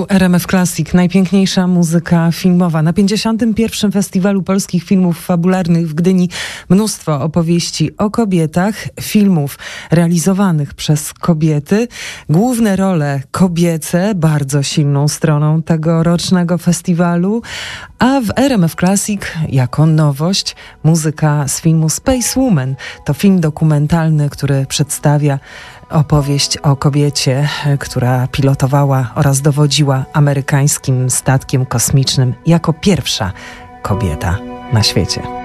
Tu RMF Classic, najpiękniejsza muzyka filmowa. Na 51. Festiwalu Polskich Filmów Fabularnych w Gdyni mnóstwo opowieści o kobietach, filmów realizowanych przez kobiety. Główne role kobiece, bardzo silną stroną tegorocznego festiwalu. A w RMF Classic jako nowość muzyka z filmu Space Woman. To film dokumentalny, który przedstawia opowieść o kobiecie, która pilotowała oraz dowodziła amerykańskim statkiem kosmicznym jako pierwsza kobieta na świecie.